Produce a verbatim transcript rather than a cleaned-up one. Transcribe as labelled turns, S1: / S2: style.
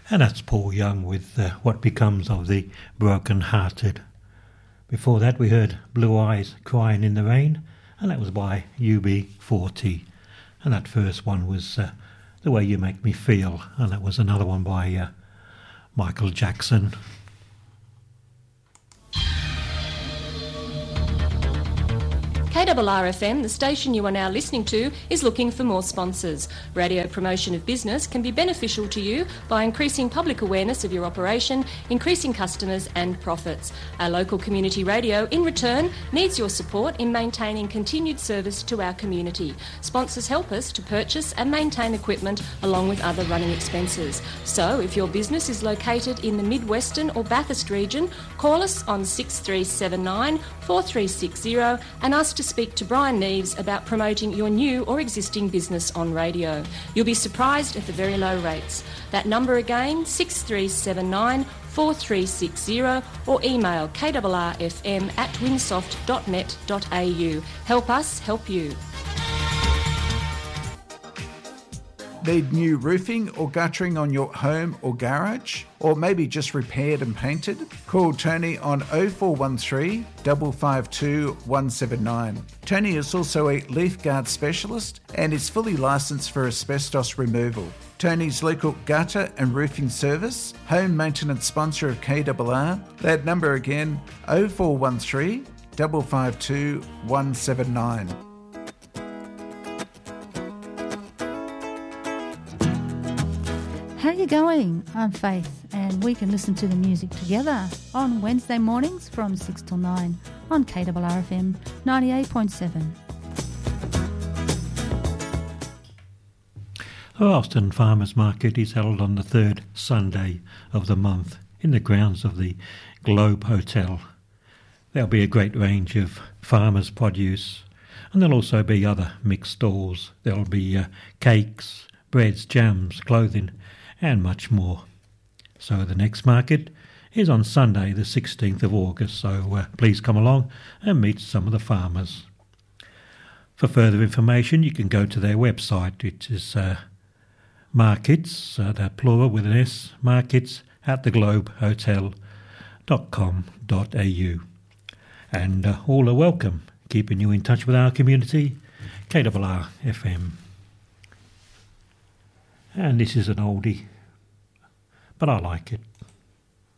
S1: And that's Paul Young with uh, What Becomes of the Broken Hearted. Before that we heard Blue Eyes Crying in the Rain, and that was by U B forty. And that first one was uh, The Way You Make Me Feel, and that was another one by uh, Michael Jackson.
S2: K R R F M, the station you are now listening to, is looking for more sponsors. Radio promotion of business can be beneficial to you by increasing public awareness of your operation, increasing customers and profits. Our local community radio, in return, needs your support in maintaining continued service to our community. Sponsors help us to purchase and maintain equipment along with other running expenses. So, if your business is located in the Mid-Western or Bathurst region, call us on six three seven nine, four three six zero and ask to speak to Brian Neves about promoting your new or existing business on radio. You'll be surprised at the very low rates. That number again, six three seven nine, four three six zero, or email k r r f m at winsoft dot net dot a u. Help us help you.
S3: Need new roofing or guttering on your home or garage? Or maybe just repaired and painted? Call Tony on oh four one three, five five two, one seven nine. Tony is also a leaf guard specialist and is fully licensed for asbestos removal. Tony's local gutter and roofing service, home maintenance sponsor of K R R. That number again, oh four one three, five five two, one seven nine.
S4: How are you going? I'm Faith, and we can listen to the music together on Wednesday mornings from six till nine on K R R F M ninety-eight point seven.
S1: The Austin Farmers Market is held on the third Sunday of the month in the grounds of the Globe Hotel. There'll be a great range of farmers' produce, and there'll also be other mixed stalls. There'll be uh, cakes, breads, jams, clothing, and much more. So the next market is on Sunday the sixteenth of August, so uh, please come along and meet some of the farmers. For further information you can go to their website, which is uh, markets, uh, that plural with an S, markets at the globe hotel dot com dot a u. And uh, all are welcome, keeping you in touch with our community, K R R F M. And this is an oldie, but I like it.